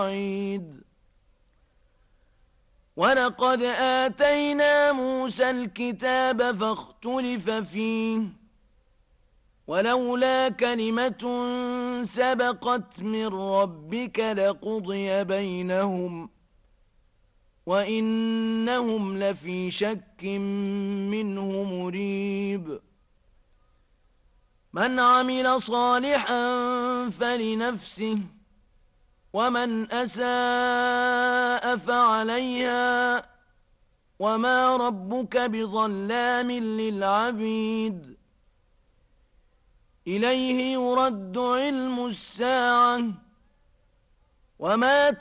بعيد ولقد آتينا موسى الكتاب فاختلف فيه ولولا كلمة سبقت من ربك لقضي بينهم وإنهم لفي شك منه مريب من عمل صالحا فلنفسه ومن أساء فعليها وما ربك بظلام للعبيد إليه يرد علم الساعة وما